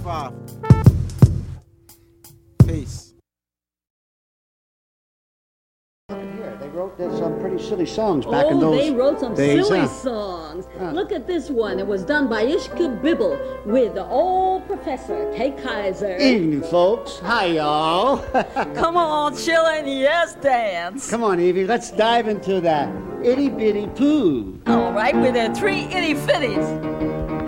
5. Peace. Here, they wrote some pretty silly songs back in those they wrote some days, silly songs. Look at this one. It was done by Ishka Bibble with the old professor, Kay Kaiser. Evening, folks. Hi, y'all. Come on, chillin', yes, dance. Come on, Evie, let's dive into that itty-bitty poo. All right, with the 3 itty-fitties.